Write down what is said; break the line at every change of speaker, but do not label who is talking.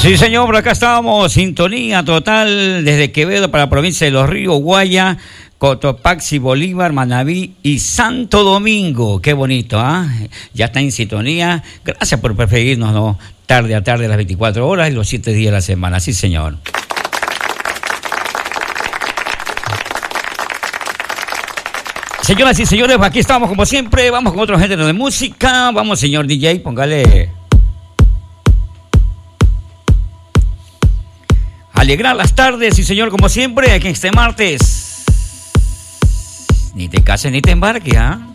Sí, señor, por acá estamos, sintonía total desde Quevedo para la provincia de Los Ríos, Guaya, Cotopaxi, Bolívar, Manabí y Santo Domingo. Qué bonito, ¿ah? Ya está en sintonía. Gracias por preferirnos, ¿no? Tarde a tarde, las 24 horas y los 7 días de la semana. Sí, señor. Señoras y señores, aquí estamos como siempre. Vamos con otro género de música. Vamos, señor DJ, póngale. Alegrar las tardes, sí, señor, como siempre, aquí en este martes. Ni te cases ni te embarques, ¿ah?